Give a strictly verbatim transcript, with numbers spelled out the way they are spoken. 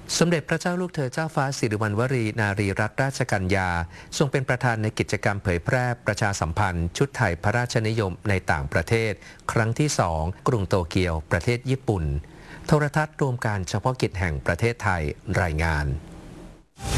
สมเด็จพระเจ้าลูกเธอเจ้าฟ้าสิริวัณวรีนารีรัตนราชกัญญาทรงเป็นประธานในกิจกรรมเผยแพร่ประชาสัมพันธ์ชุดไทยพระราชนิยมในต่างประเทศครั้งที่สองกรุงโตเกียวประเทศญี่ปุ่นโทรทัศน์รวมการเฉพาะกิจแห่งประเทศไทยรายงาน